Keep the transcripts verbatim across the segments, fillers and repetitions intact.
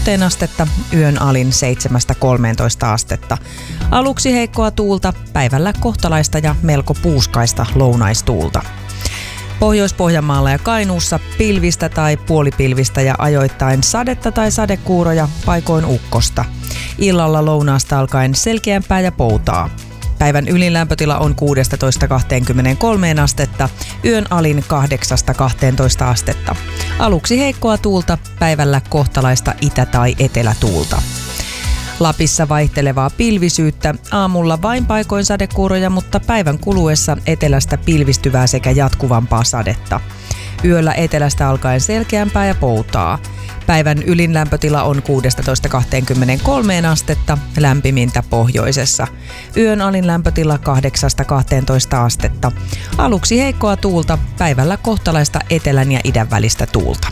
yhteen astetta, yön alin seitsemästä kolmeentoista astetta. Aluksi heikkoa tuulta, päivällä kohtalaista ja melko puuskaista lounaistuulta. Pohjois-Pohjanmaalla ja Kainuussa pilvistä tai puolipilvistä ja ajoittain sadetta tai sadekuuroja, paikoin ukkosta. Illalla lounaasta alkaen selkeämpää ja poutaa. Päivän ylin lämpötila on kuusitoista kaksikymmentäkolme astetta, yön alin kahdeksasta kahteentoista astetta. Aluksi heikkoa tuulta, päivällä kohtalaista itä- tai etelätuulta. Lapissa vaihtelevaa pilvisyyttä, aamulla vain paikoin sadekuuroja, mutta päivän kuluessa etelästä pilvistyvää sekä jatkuvampaa sadetta. Yöllä etelästä alkaen selkeämpää ja poutaa. Päivän ylin lämpötila on kuusitoista kaksikymmentäkolme astetta, lämpimintä pohjoisessa. Yön alin lämpötila kahdeksasta kahteentoista astetta. Aluksi heikkoa tuulta, päivällä kohtalaista etelän ja idän välistä tuulta.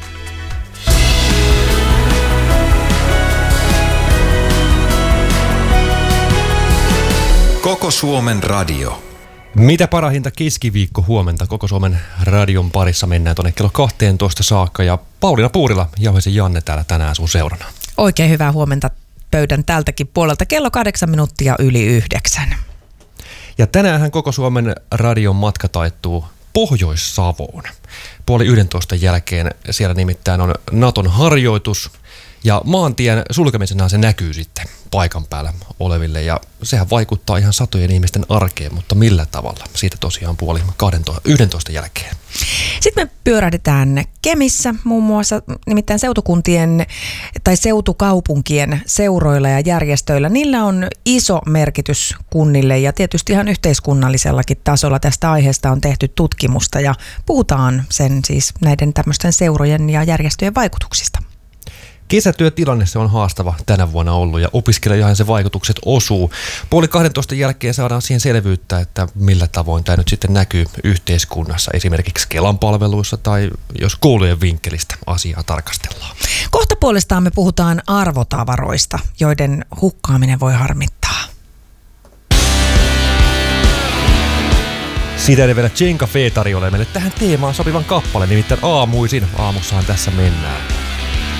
Koko Suomen radio. Mitä parahinta keskiviikko huomenta. Koko Suomen radion parissa mennään tuonne kello kahteentoista saakka. Ja Pauliina Puurila, Jauhisen Janne täällä tänään sun seurana. Oikein hyvää huomenta pöydän tältäkin puolelta. Kello kahdeksan minuuttia yli yhdeksän. Ja tänäänhän Koko Suomen radion matka taittuu Pohjois-Savoon. Puoli yhdentoista jälkeen siellä nimittäin on Naton harjoitus. Ja maantien sulkemisena se näkyy sitten paikan päällä oleville ja sehän vaikuttaa ihan satojen ihmisten arkeen, mutta millä tavalla? Siitä tosiaan puoli yhdentoista jälkeen. Sitten me pyörähdetään Kemissä muun muassa, nimittäin seutukuntien tai seutukaupunkien seuroilla ja järjestöillä. Niillä on iso merkitys kunnille ja tietysti ihan yhteiskunnallisellakin tasolla tästä aiheesta on tehty tutkimusta ja puhutaan sen siis näiden tämmöisten seurojen ja järjestöjen vaikutuksista. Kesätyötilanne se on haastava tänä vuonna ollut ja opiskelijoihin se vaikutukset osuu. Puoli kahdentoista jälkeen saadaan siihen selvyyttä, että millä tavoin tämä nyt sitten näkyy yhteiskunnassa, esimerkiksi Kelan palveluissa tai jos koulujen vinkkelistä asiaa tarkastellaan. Kohta puolestaan me puhutaan arvotavaroista, joiden hukkaaminen voi harmittaa. Sitä ei vielä Jenka Fee tarjoilee meille tähän teemaan sopivan kappaleen, nimittäin aamuisin. Aamussahan tässä mennään.